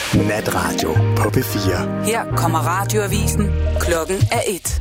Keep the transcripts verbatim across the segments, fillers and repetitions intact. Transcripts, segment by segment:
Natradio på P fire. Her kommer radioavisen. Klokken er et.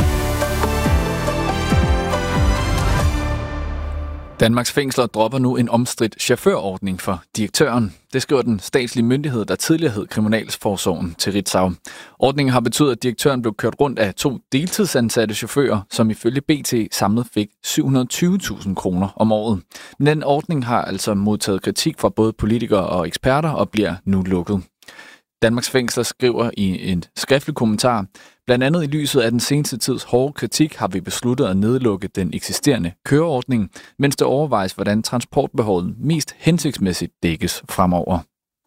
Danmarks fængsler dropper nu en omstridt chaufførordning for direktøren. Det skriver den statslige myndighed, der tidligere hed Kriminalforsorgen, til Ritzau. Ordningen har betydet, at direktøren blev kørt rundt af to deltidsansatte chauffører, som ifølge B T samlet fik syv hundrede og tyve tusind kroner om året. Men den ordning har altså modtaget kritik fra både politikere og eksperter og bliver nu lukket. Danmarks fængsler skriver i en skriftlig kommentar: blandt andet i lyset af den seneste tids hårde kritik har vi besluttet at nedlukke den eksisterende køreordning, mens det overvejes, hvordan transportbehovet mest hensigtsmæssigt dækkes fremover.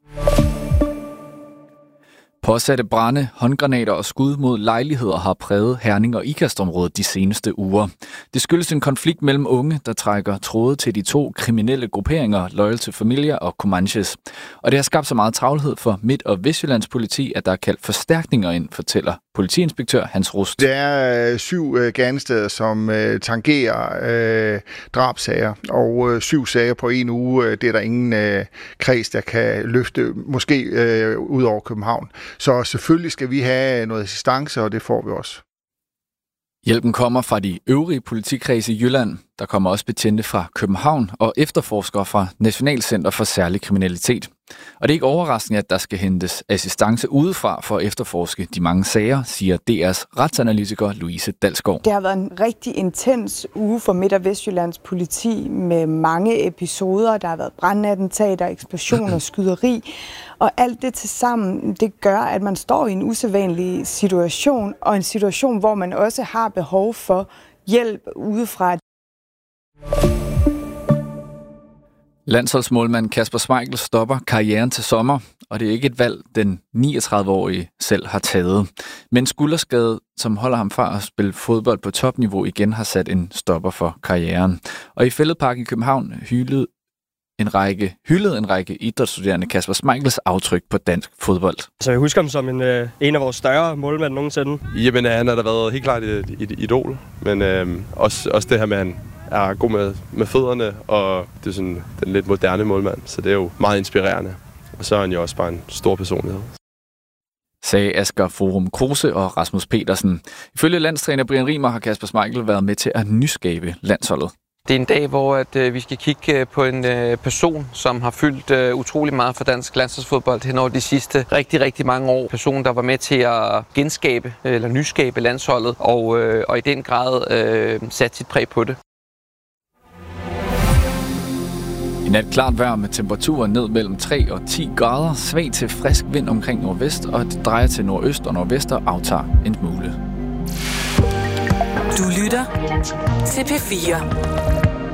Påsatte brande, håndgranater og skud mod lejligheder har præget Herning og Ikast-området de seneste uger. Det skyldes en konflikt mellem unge, der trækker tråde til de to kriminelle grupperinger, Loyal to Familia og Comanches. Og det har skabt så meget travlhed for Midt- og Vestjyllands politi, at der er kaldt forstærkninger ind, fortæller politiinspektør Hans Rust. Der er øh, syv øh, gerningssteder, som øh, tangerer øh, drabsager, og øh, syv sager på en uge. Øh, det er der ingen øh, kreds, der kan løfte, måske øh, ud over København. Så selvfølgelig skal vi have noget assistance, og det får vi også. Hjælpen kommer fra de øvrige politikredse i Jylland. Der kommer også betjente fra København og efterforskere fra Nationalcenter for Særlig Kriminalitet. Og det er ikke overraskende, at der skal hentes assistance udefra for at efterforske de mange sager, siger D R's retsanalytiker Louise Dalsgaard. Det har været en rigtig intens uge for Midt- og Vestjyllands politi med mange episoder. Der har været brandattentater, eksplosioner, skyderi. Og alt det til sammen, det gør, at man står i en usædvanlig situation, og en situation, hvor man også har behov for hjælp udefra. Landsholdsmålmand Kasper Schmeichel stopper karrieren til sommer, og det er ikke et valg, den niogtredive-årige selv har taget. Men skulderskade, som holder ham fra at spille fodbold på topniveau, igen har sat en stopper for karrieren. Og i Fælledpark i København hyldede en række, hyldede en række idrætsstuderende Kasper Schmeichels aftryk på dansk fodbold. Så jeg husker ham som en, øh, en af vores større målmænd nogensinde. Jamen, han har da været helt klart et, et idol, men øh, også, også det her med, at han er god med, med fødderne, og det er sådan den lidt moderne målmand, så det er jo meget inspirerende. Og så er han jo også bare en stor personlighed. Sagde Asger Forum Kruse og Rasmus Petersen. Ifølge landstræner Brian Rimer har Kasper Schmeichel været med til at nyskabe landsholdet. Det er en dag, hvor at, øh, vi skal kigge på en øh, person, som har fyldt øh, utrolig meget for dansk landsholdsfodbold hen over de sidste rigtig, rigtig mange år. Person, der var med til at genskabe eller nyskabe landsholdet, og, øh, og i den grad øh, satte sit præg på det. I nat klart vejr med temperaturer ned mellem tre og ti grader, svag til frisk vind omkring nordvest, og det drejer til nordøst og nordvest og aftager en smule. Du lytter til P fire.